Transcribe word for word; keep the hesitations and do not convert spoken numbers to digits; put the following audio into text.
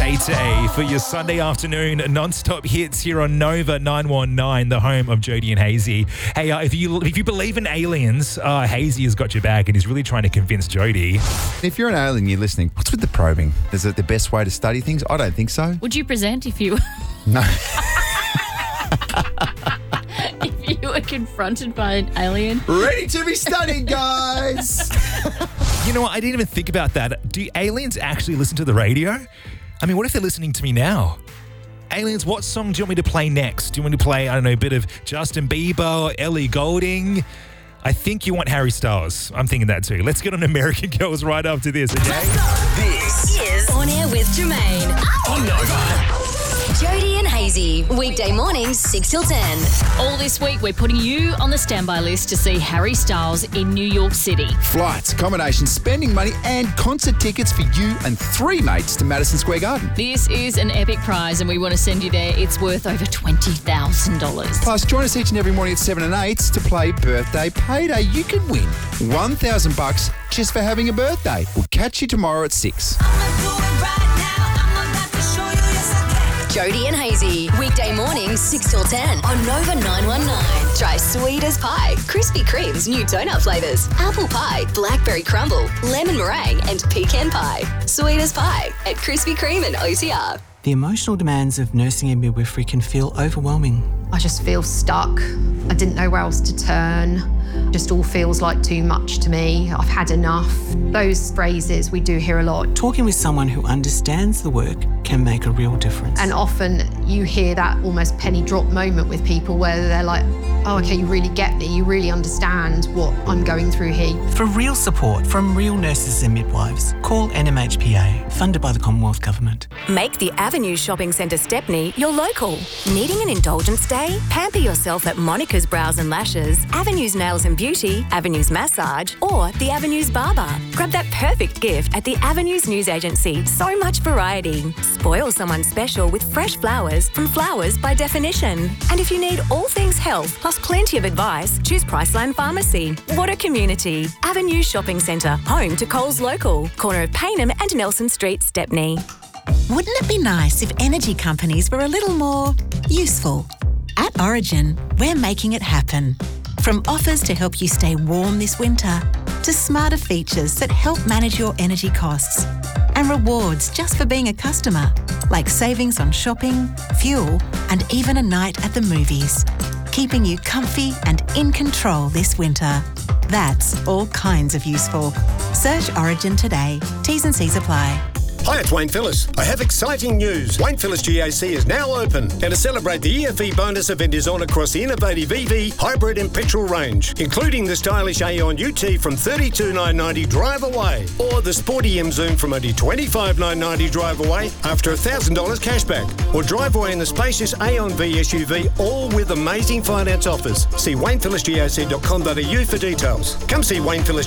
A to A for your Sunday afternoon non-stop hits here on Nova nine one nine, the home of Jody and Hazy. Hey, uh, if you if you believe in aliens, uh, Hazy has got your back and he's really trying to convince Jody. If you're an alien, you're listening, what's with the probing? Is it the best way to study things? I don't think so. Would you present if you... No. if you were confronted by an alien? Ready to be studied, guys. You know what? I didn't even think about that. Do aliens actually listen to the radio? I mean, what if they're listening to me now? Aliens, what song do you want me to play next? Do you want me to play, I don't know, a bit of Justin Bieber or Ellie Goulding? I think you want Harry Styles. I'm thinking that too. Let's get on American Girls right after this, okay? This is On Air with Jermaine on Nova. Jody and Hazy, weekday mornings, six till ten. All this week, we're putting you on the standby list to see Harry Styles in New York City. Flights, accommodation, spending money and concert tickets for you and three mates to Madison Square Garden. This is an epic prize and we want to send you there. It's worth over twenty thousand dollars. Plus, join us each and every morning at seven and eight to play Birthday Payday. You could win one thousand bucks just for having a birthday. We'll catch you tomorrow at six. Jody and Hazy, weekday mornings, six till ten on Nova nine one nine. Try sweet as pie, Krispy Kreme's new donut flavours, apple pie, blackberry crumble, lemon meringue and pecan pie. Sweet as pie at Krispy Kreme and O T R. The emotional demands of nursing and midwifery can feel overwhelming. I just feel stuck. I didn't know where else to turn. Just all feels like too much to me. I've had enough. Those phrases we do hear a lot. Talking with someone who understands the work can make a real difference. And often you hear that almost penny drop moment with people where they're like, oh, okay, you really get me. You really understand what I'm going through here. For real support from real nurses and midwives, call N M H P A, funded by the Commonwealth Government. Make the Avenue Shopping Centre Stepney your local. Needing an indulgence day? Pamper yourself at Monica's Brows and Lashes, Avenue's Nails and Beauty, Avenue's Massage, or the Avenue's Barber. Grab that perfect gift at the Avenues News Agency. So much variety. Spoil someone special with fresh flowers from Flowers by Definition. And if you need all things health plus plenty of advice, choose Priceline Pharmacy. What a community. Avenue Shopping Centre, home to Coles Local, corner of Paynham and Nelson Street, Stepney. Wouldn't it be nice if energy companies were a little more useful? At Origin, we're making it happen. From offers to help you stay warm this winter, to smarter features that help manage your energy costs, and rewards just for being a customer, like savings on shopping, fuel, and even a night at the movies, keeping you comfy and in control this winter. That's all kinds of useful. Search Origin today. T's and C's apply. Hi, it's Wayne Phillips. I have exciting news. Wayne Phillips G A C is now open. And to celebrate, the E F E bonus event is on across the innovative E V, hybrid and petrol range, including the stylish Aeon U T from thirty-two thousand nine hundred ninety drive away, or the sporty M Zoom from only twenty-five thousand nine hundred ninety drive away after one thousand dollars cashback, or drive away in the spacious Aeon V S U V, all with amazing finance offers. See wayne phillips g a c dot com dot a u for details. Come see Wayne Phillips